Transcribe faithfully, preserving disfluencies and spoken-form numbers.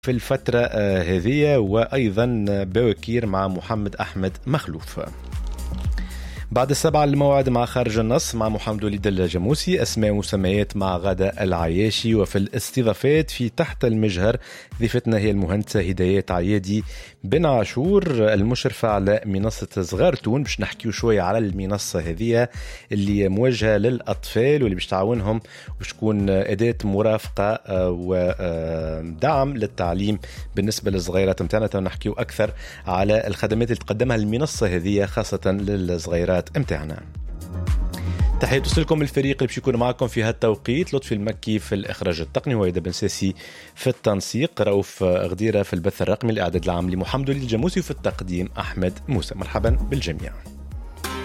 في الفترة هذه، وأيضا بوكير مع محمد أحمد مخلوف. بعد السبعة الموعد مع خارج النص مع محمد وليد الجاموسي، أسماء ومسميات مع غادة العياشي. وفي الاستضافات في تحت المجهر ضيفتنا هي المهندسة هدايات عيادي بن عاشور المشرفة على منصة صغارتون، باش نحكيو شوية على المنصة هذه اللي موجهة للأطفال واللي باش تعاونهم وباش تكون أداة مرافقة ودعم للتعليم بالنسبة للصغيرات متاعنا. نحكيو أكثر على الخدمات اللي تقدمها المنصة هذه خاصة للصغيرات امتحنا. تحية لكم الفريق اللي بيكون معكم في هالتوقيت، لطفي المكي في الإخراج التقني، وإيدا بن ساسي في التنسيق، رؤوف غديرة في البث الرقمي، الإعداد العام لمحمد وليد الجاموسي، وفي التقديم أحمد موسى. مرحبا بالجميع.